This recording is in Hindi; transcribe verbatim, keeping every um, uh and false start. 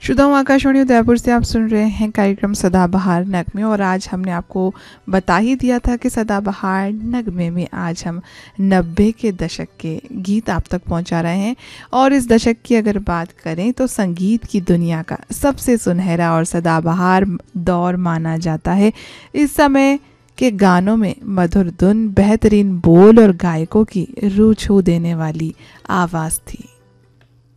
श्रोताओं, आकाशवाणी उदयपुर से आप सुन रहे हैं कार्यक्रम सदाबहार नगमे। और आज हमने आपको बता ही दिया था कि सदाबहार नगमे में आज हम नब्बे के दशक के गीत आप तक पहुंचा रहे हैं। और इस दशक की अगर बात करें तो संगीत की दुनिया का सबसे सुनहरा और सदाबहार दौर माना जाता है। इस समय के गानों में मधुर धुन, बेहतरीन बोल और गायकों की रूह छू देने वाली आवाज़ थी।